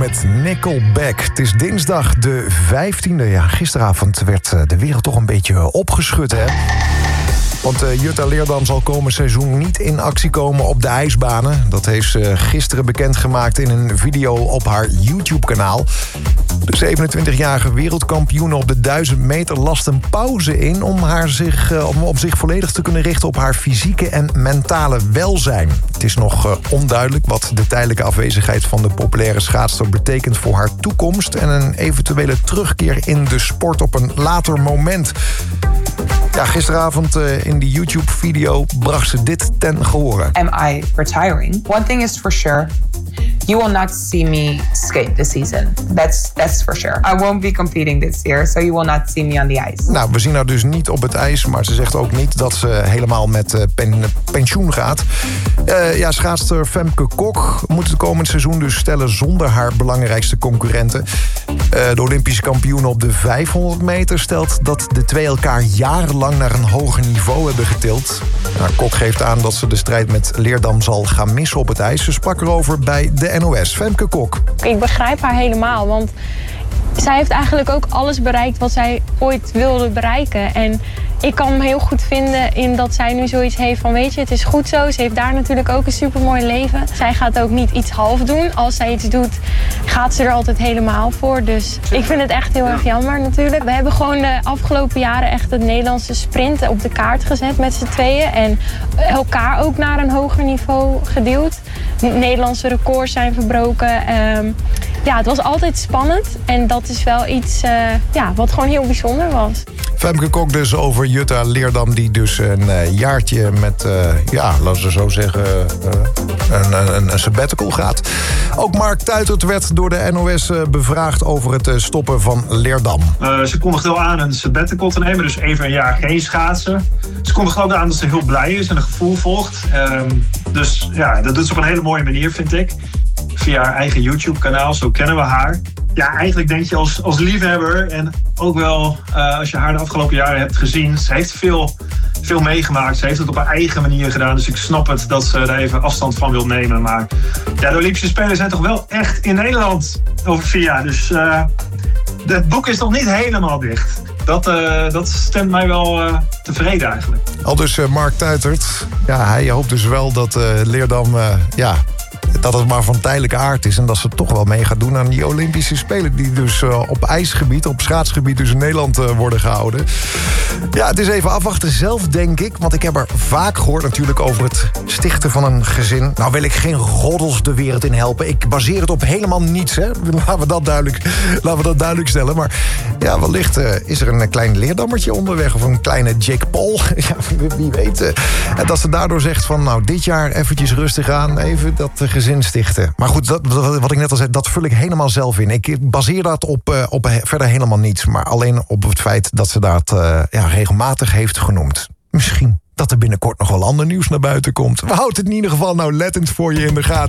met Nickelback. Het is dinsdag de 15e. Ja, gisteravond werd de wereld toch een beetje opgeschud, hè? Want Jutta Leerdam zal komend seizoen niet in actie komen op de ijsbanen. Dat heeft ze gisteren bekendgemaakt in een video op haar YouTube-kanaal. De 27-jarige wereldkampioene op de 1000 meter last een pauze in... om zich volledig te kunnen richten op haar fysieke en mentale welzijn. Het is nog onduidelijk wat de tijdelijke afwezigheid van de populaire schaatster betekent voor haar toekomst... en een eventuele terugkeer in de sport op een later moment. Ja, gisteravond in die YouTube-video bracht ze dit ten gehore. Am I retiring? One thing is for sure. You will not see me skate this season. That's for sure. I won't be competing this year, so you will not see me on the ice. Nou, we zien haar dus niet op het ijs, maar ze zegt ook niet dat ze helemaal met pensioen gaat. Schaatster Femke Kok moet het komend seizoen dus stellen zonder haar belangrijkste concurrenten. De Olympische kampioene op de 500 meter stelt dat de twee elkaar jarenlang naar een hoger niveau hebben getild. Nou, Kok geeft aan dat ze de strijd met Leerdam zal gaan missen op het ijs. Ze sprak erover bij de NOS. Femke Kok. Ik begrijp haar helemaal, want zij heeft eigenlijk ook alles bereikt wat zij ooit wilde bereiken. En ik kan me heel goed vinden in dat zij nu zoiets heeft van, weet je, het is goed zo. Ze heeft daar natuurlijk ook een supermooi leven. Zij gaat ook niet iets half doen. Als zij iets doet, gaat ze er altijd helemaal voor. Dus ik vind het echt heel erg jammer natuurlijk. We hebben gewoon de afgelopen jaren echt het Nederlandse sprint op de kaart gezet met z'n tweeën. En elkaar ook naar een hoger niveau geduwd. Nederlandse records zijn verbroken. Het was altijd spannend. En dat is wel iets wat gewoon heel bijzonder was. Femke Kok dus over Jutta Leerdam, die dus een jaartje met, laten we zo zeggen, een sabbatical gaat. Ook Mark Tuitert werd door de NOS bevraagd over het stoppen van Leerdam. Ze kondigde wel aan een sabbatical te nemen, dus even een jaar geen schaatsen. Ze kondigde ook aan dat ze heel blij is en een gevoel volgt. Dus ja, dat doet ze op een hele mooie manier, vind ik. Via haar eigen YouTube-kanaal, zo kennen we haar. Ja, eigenlijk denk je als liefhebber en ook wel als je haar de afgelopen jaren hebt gezien. Ze heeft veel meegemaakt. Ze heeft het op haar eigen manier gedaan. Dus ik snap het dat ze daar even afstand van wil nemen. Maar ja, de Olympische Spelen zijn toch wel echt in Nederland over 4 jaar. Dus het boek is nog niet helemaal dicht. Dat stemt mij wel tevreden eigenlijk. Al dus Mark Tuitert. Ja, hij hoopt dus wel dat Leerdam... dat het maar van tijdelijke aard is... en dat ze toch wel mee gaat doen aan die Olympische Spelen... die dus op ijsgebied, op schaatsgebied dus in Nederland worden gehouden. Ja, het is even afwachten zelf, denk ik. Want ik heb er vaak gehoord natuurlijk over het stichten van een gezin. Nou wil ik geen roddels de wereld in helpen. Ik baseer het op helemaal niets, hè. Laten we dat duidelijk stellen. Maar ja, wellicht is er een klein Leerdammertje onderweg... of een kleine Jake Paul. Ja, wie weet. En dat ze daardoor zegt van... nou, dit jaar eventjes rustig aan, even dat gezin stichten. Maar goed, wat ik net al zei, dat vul ik helemaal zelf in. Ik baseer dat op verder helemaal niets. Maar alleen op het feit dat ze dat regelmatig heeft genoemd. Misschien dat er binnenkort nog wel ander nieuws naar buiten komt. We houden het in ieder geval nauwlettend voor je in de gaten.